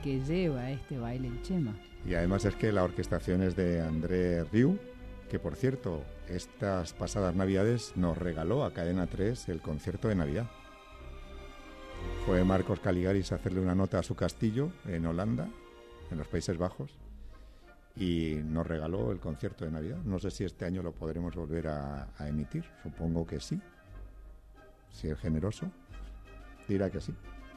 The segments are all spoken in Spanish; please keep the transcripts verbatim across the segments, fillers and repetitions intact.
que lleva este baile el Chema. Y además es que la orquestación es de André Rieu, que por cierto, estas pasadas Navidades nos regaló a Cadena tres el concierto de Navidad. Fue Marcos Caligaris a hacerle una nota a su castillo en Holanda, en los Países Bajos, y nos regaló el concierto de Navidad. No sé si este año lo podremos volver a, a emitir, supongo que sí. Si es generoso, dirá que sí.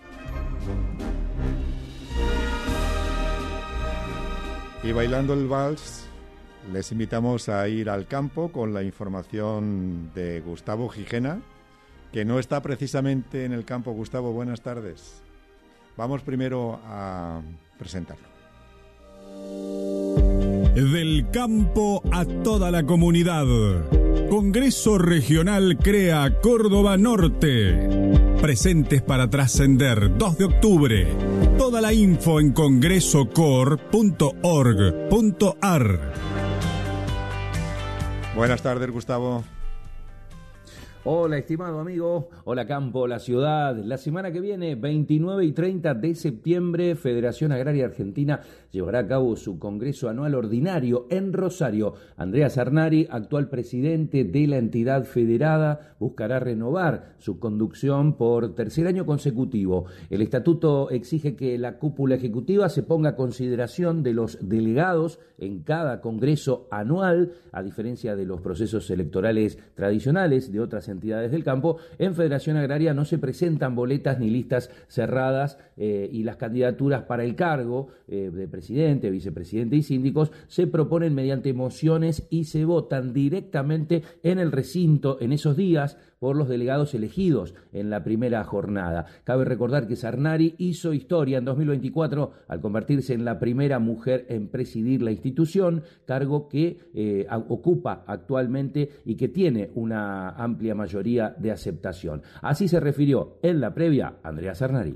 Y bailando el vals, les invitamos a ir al campo con la información de Gustavo Gijena, que no está precisamente en el campo. Gustavo, buenas tardes. Vamos primero a presentarlo. Del campo a toda la comunidad. Congreso Regional Crea Córdoba Norte. Presentes para trascender, dos de octubre. Toda la info en congreso cor punto org punto ar. Buenas tardes, Gustavo. Hola, estimado amigo. Hola, campo, la ciudad. La semana que viene, veintinueve y treinta de septiembre, Federación Agraria Argentina llevará a cabo su Congreso Anual Ordinario en Rosario. Andrea Sarnari, actual presidente de la entidad federada, buscará renovar su conducción por tercer año consecutivo. El estatuto exige que la cúpula ejecutiva se ponga a consideración de los delegados en cada Congreso anual, a diferencia de los procesos electorales tradicionales de otras entidades del campo. En Federación Agraria no se presentan boletas ni listas cerradas eh, y las candidaturas para el cargo eh, de presidente, vicepresidente y síndicos se proponen mediante mociones y se votan directamente en el recinto en esos días por los delegados elegidos en la primera jornada. Cabe recordar que Sarnari hizo historia en dos mil veinticuatro al convertirse en la primera mujer en presidir la institución, cargo que eh, ocupa actualmente y que tiene una amplia mayoría de aceptación. Así se refirió en la previa Andrea Sarnari.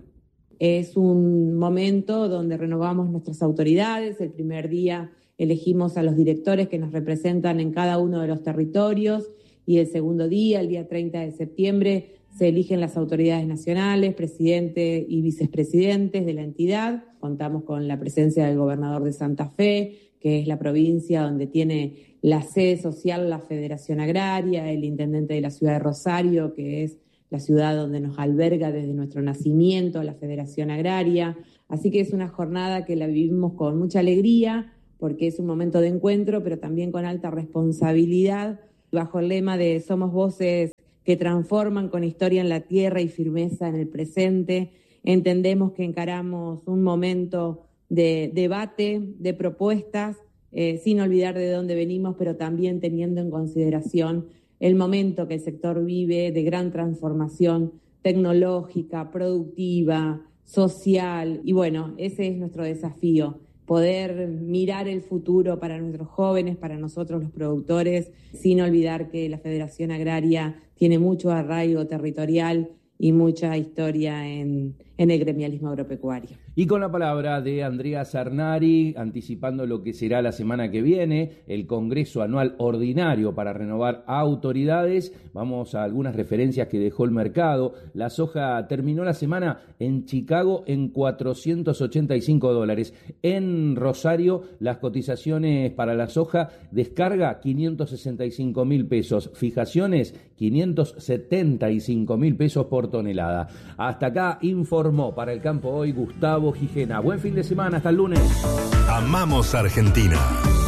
Es un momento donde renovamos nuestras autoridades. El primer día elegimos a los directores que nos representan en cada uno de los territorios y el segundo día, el día treinta de septiembre, se eligen las autoridades nacionales, presidente y vicepresidentes de la entidad. Contamos con la presencia del gobernador de Santa Fe, que es la provincia donde tiene la sede social la Federación Agraria, el intendente de la ciudad de Rosario, que es la ciudad donde nos alberga desde nuestro nacimiento la Federación Agraria. Así que es una jornada que la vivimos con mucha alegría, porque es un momento de encuentro, pero también con alta responsabilidad, bajo el lema de Somos voces que transforman, con historia en la tierra y firmeza en el presente. Entendemos que encaramos un momento de debate, de propuestas, eh, sin olvidar de dónde venimos, pero también teniendo en consideración el momento que el sector vive de gran transformación tecnológica, productiva, social. Y bueno, ese es nuestro desafío, poder mirar el futuro para nuestros jóvenes, para nosotros los productores, sin olvidar que la Federación Agraria tiene mucho arraigo territorial y mucha historia en, en el gremialismo agropecuario. Y con la palabra de Andrea Sarnari, anticipando lo que será la semana que viene, el Congreso Anual Ordinario para renovar autoridades, vamos a algunas referencias que dejó el mercado. La soja terminó la semana en Chicago en cuatrocientos ochenta y cinco dólares. En Rosario, las cotizaciones para la soja, descarga quinientos sesenta y cinco mil pesos, fijaciones quinientos setenta y cinco mil pesos por tonelada. Hasta acá informó para el campo hoy Gustavo Gijena. Buen fin de semana, hasta el lunes. Amamos Argentina.